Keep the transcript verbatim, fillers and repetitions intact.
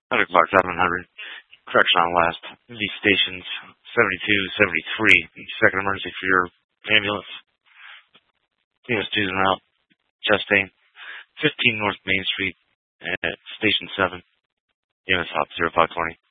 Hundred Clark seven hundred. Correction on last. These stations seventy-two, seventy-three. Second emergency for your ambulance. U S two's route. Chastain. fifteen North Main Street at Station seven. U S Hop zero five twenty.